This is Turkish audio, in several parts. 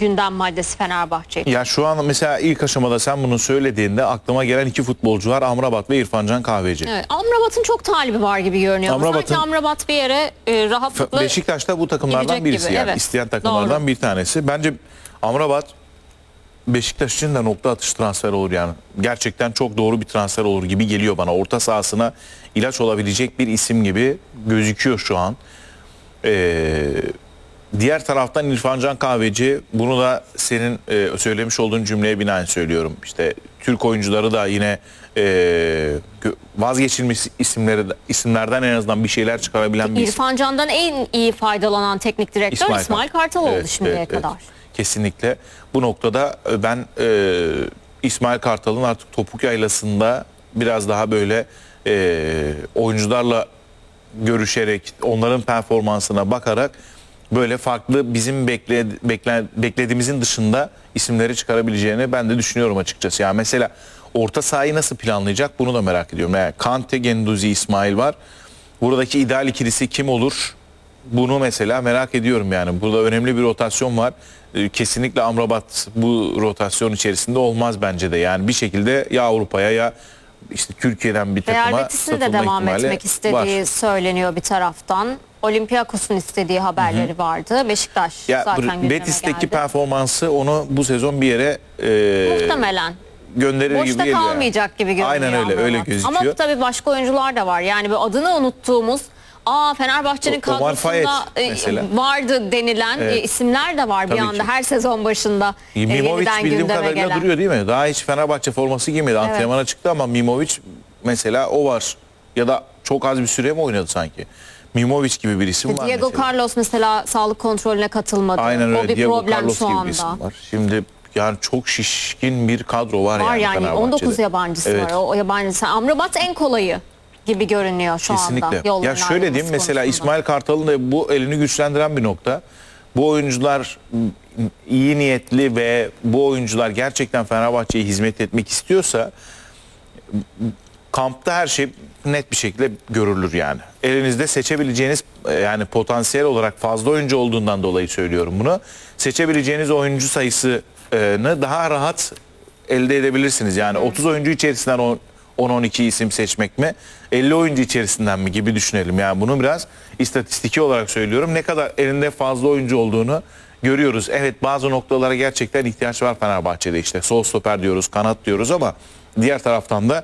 gündem maddesi Fenerbahçe için. Ya şu an mesela ilk aşamada sen bunu söylediğinde aklıma gelen iki futbolcu var. Amrabat ve İrfan Can Kahveci. Evet, Amrabat'ın çok talibi var gibi görünüyor. Sanki Amrabat bir yere rahatlıkla Beşiktaş'ta bu takımlardan birisi gibi. yani. Evet. İsteyen takımlardan Doğru. bir tanesi. Bence Amrabat Beşiktaş için de nokta atış transfer olur yani. Gerçekten çok doğru bir transfer olur gibi geliyor bana. Orta sahasına ilaç olabilecek bir isim gibi gözüküyor şu an. Diğer taraftan İrfan Can Kahveci, bunu da senin söylemiş olduğun cümleye binaen söylüyorum. İşte Türk oyuncuları da yine vazgeçilmiş isimlerden en azından bir şeyler çıkarabilen bir isim. İrfan Can'dan en iyi faydalanan teknik direktör İsmail Kartal oldu şimdiye kadar. Evet. Kesinlikle. Bu noktada ben İsmail Kartal'ın artık topuk yaylasında biraz daha böyle oyuncularla görüşerek, onların performansına bakarak böyle farklı bizim beklediğimizin dışında isimleri çıkarabileceğini ben de düşünüyorum açıkçası. Yani mesela orta sahayı nasıl planlayacak bunu da merak ediyorum. Yani Kante, Genduzi, İsmail var. Buradaki ideal ikilisi kim olur? Bunu mesela merak ediyorum yani. Burada önemli bir rotasyon var. Kesinlikle Amrabat bu rotasyon içerisinde olmaz bence de. Yani bir şekilde ya Avrupa'ya ya işte Türkiye'den bir takıma Real Betis'in de devam etmek istediği söyleniyor bir taraftan. Olympiakos'un istediği haberleri vardı. Beşiktaş zaten gündeme Betis'teki geldi. performansı onu bu sezon bir yere muhtemelen gönderir boşta gibi geliyor. kalmayacak gibi görünüyor. Aynen öyle, öyle gözüküyor. Ama tabii başka oyuncular da var. Yani bir adını unuttuğumuz Fenerbahçe'nin kadrosunda vardı denilen isimler de var. Tabii bir anda ki. Her sezon başında Mimovic bildiğim kadarıyla gelen. duruyor değil mi? Daha hiç Fenerbahçe forması giymedi. Evet. Antrenmana çıktı ama Mimovic mesela o var. Ya da çok az bir süre mi oynadı sanki? Mimovic gibi bir isim var Diego mesela. Carlos mesela sağlık kontrolüne katılmadı. Aynen öyle. O bir Diego problem Carlos şu gibi anda. bir isim var. Şimdi yani çok şişkin bir kadro var yani Fenerbahçe'de. 19 yabancısı var. O yabancısı. Amrabat en kolayı gibi görünüyor şu kesinlikle. anda. Ya şöyle diyeyim mesela İsmail Kartal'ın da bu elini güçlendiren bir nokta. Bu oyuncular iyi niyetli ve bu oyuncular gerçekten Fenerbahçe'ye hizmet etmek istiyorsa kampta her şey net bir şekilde görülür yani. Elinizde seçebileceğiniz yani potansiyel olarak fazla oyuncu olduğundan dolayı söylüyorum bunu. Seçebileceğiniz oyuncu sayısını daha rahat elde edebilirsiniz. Yani 30 oyuncu içerisinden 10-12 isim seçmek mi? 50 oyuncu içerisinden mi gibi düşünelim. Yani bunu biraz istatistiki olarak söylüyorum. Ne kadar elinde fazla oyuncu olduğunu görüyoruz. Evet bazı noktalara gerçekten ihtiyaç var Fenerbahçe'de işte. Sol stoper diyoruz, kanat diyoruz ama diğer taraftan da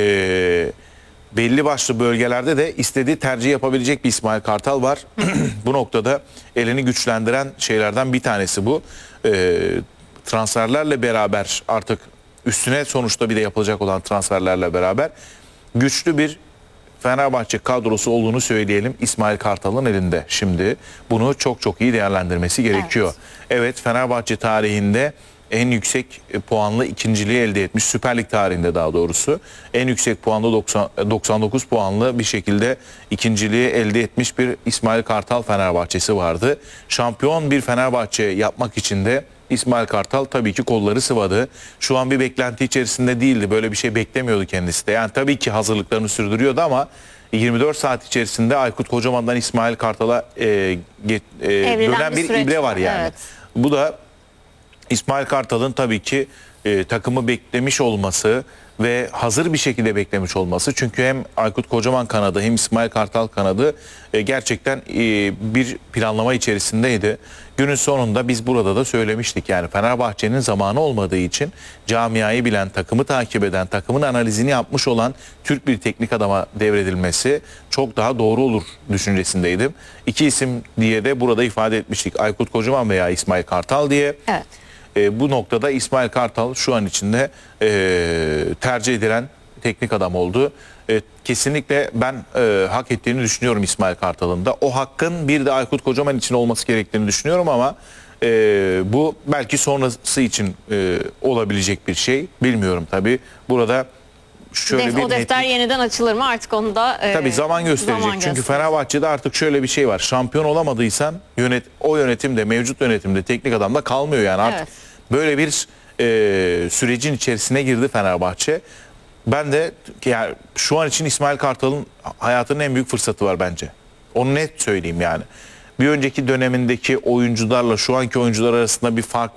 belli başlı bölgelerde de istediği tercih yapabilecek bir İsmail Kartal var. Bu noktada elini güçlendiren şeylerden bir tanesi bu. Transferlerle beraber artık üstüne sonuçta bir de yapılacak olan transferlerle beraber güçlü bir Fenerbahçe kadrosu olduğunu söyleyelim İsmail Kartal'ın elinde. Şimdi bunu çok çok iyi değerlendirmesi gerekiyor. Evet Fenerbahçe tarihinde en yüksek puanlı ikinciliği elde etmiş. Süper Lig tarihinde daha doğrusu. En yüksek puanlı 99 puanlı bir şekilde ikinciliği elde etmiş bir İsmail Kartal Fenerbahçesi vardı. Şampiyon bir Fenerbahçe yapmak için de İsmail Kartal tabii ki kolları sıvadı. Şu an bir beklenti içerisinde değildi. Böyle bir şey beklemiyordu kendisi de. Yani tabii ki hazırlıklarını sürdürüyordu ama 24 saat içerisinde Aykut Kocaman'dan İsmail Kartal'a dönen bir ibre var yani. Evet. Bu da İsmail Kartal'ın tabii ki takımı beklemiş olması ve hazır bir şekilde beklemiş olması. Çünkü hem Aykut Kocaman kanadı hem İsmail Kartal kanadı gerçekten bir planlama içerisindeydi. Günün sonunda biz burada da söylemiştik yani Fenerbahçe'nin zamanı olmadığı için camiayı bilen, takımı takip eden, takımın analizini yapmış olan Türk bir teknik adama devredilmesi çok daha doğru olur düşüncesindeydim. İki isim diye de burada ifade etmiştik. Aykut Kocaman veya İsmail Kartal diye. Evet. Bu noktada İsmail Kartal şu an içinde tercih edilen teknik adam oldu. Kesinlikle ben hak ettiğini düşünüyorum İsmail Kartal'ın da. O hakkın bir de Aykut Kocaman için olması gerektiğini düşünüyorum ama bu belki sonrası için olabilecek bir şey. Bilmiyorum tabii. Burada şöyle o defter yeniden açılır mı artık onu da tabii zaman gösterecek. Çünkü Fenerbahçe'de artık şöyle bir şey var. Şampiyon olamadıysan o yönetimde, mevcut yönetimde, teknik adamda kalmıyor yani artık. Evet. Böyle bir sürecin içerisine girdi Fenerbahçe. Ben de yani şu an için İsmail Kartal'ın hayatının en büyük fırsatı var bence. Onu net söyleyeyim yani. Bir önceki dönemindeki oyuncularla şu anki oyuncular arasında bir fark